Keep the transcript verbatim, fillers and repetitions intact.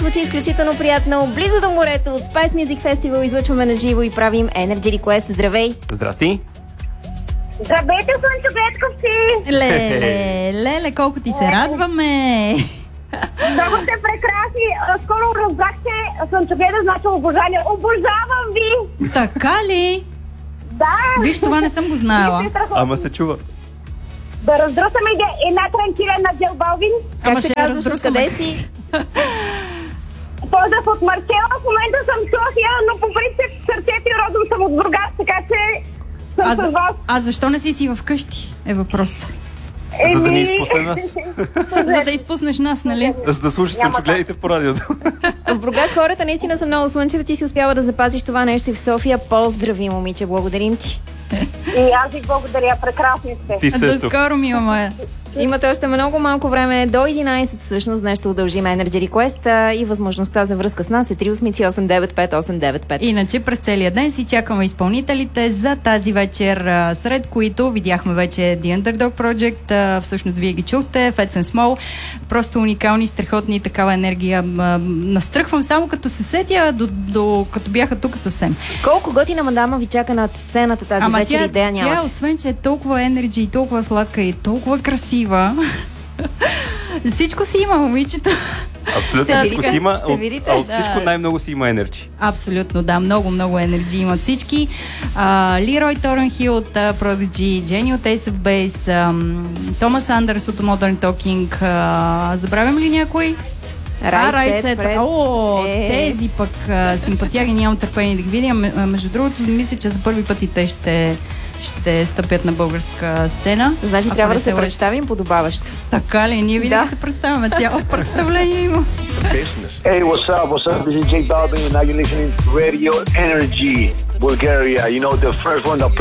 звучи изключително приятно. Близо до морето от Spice Music Festival излъчваме на живо и правим Energy Request. Здравей! Здрасти! Здравейте, слънчогледковци! Леле, леле, колко ти се радваме! Много сте прекрасни. Скоро разбрахте слънчогледа, значи обожание. Обожавам ви! Така ли? Да! Виж, това не съм го знаела. Ама се чува. Да раздрусаме една транкира на Джел Балвин. Ама Как се ще казваш, раздрусаме. откъде си? Поздрав от Маркела. В момента съм в София, но по принцип сърцето и родом съм от Бургас, така че съм А, с за, вас. а защо не си си вкъщи? Е въпрос. За да ни Еми, изпусне нас. За да изпуснеш нас, нали? За да слушаш слънчогледите по радиото. В Бургас хората наистина са много слънчеви. Ти си успява да запазиш това нещо и в София. Поздрави, момиче, благодарим ти. И аз ви благодаря, прекрасни сте. Ти До също. скоро, мила моя. Имате още много малко време. До единайсет всъщност днес ще удължим Energy Request а, и възможността за връзка с нас е три осем осем девет пет осем девет пет. Иначе през целия ден си чакаме изпълнителите за тази вечер, а, сред които видяхме вече The Underdog Project, а, всъщност вие ги чухте, Fats and Small, просто уникални, страхотни, такава енергия. А, настръхвам само като се сетя, до, до, като бяха тук съвсем. Колко готина мадама ви чака над сцената тази Ама вечер, тя, идея тя, нямате? освен, че е толкова енерджи и толкова сладка и толкова красива, всичко си има, момичето. Абсолютно Ще всичко видите, си има. ще От, видите, а от да. всичко най-много си има енерджи. Абсолютно, да, много, много енергии имат всички. Лерой Торнхил от uh, Prodigy, Джени от Ace of Base, Томас Андерс от Modern Talking. Uh, забравям ли някой? Right Right Set, Set. Fred. О, Е. тези пък uh, симпатяги, нямам търпение да ги видя. М- Между другото, мисля, че за първи път и те ще, ще стъпят на българска сцена. Значи Ако трябва не да се лъжа. представим подобаващо. Така ли? Ние винаги Да. се представяме. Цяло представление има. Hey, what's up? What's up? This is J Balvin, and now you're listening to Radio Energy, Bulgaria. You know, the first one that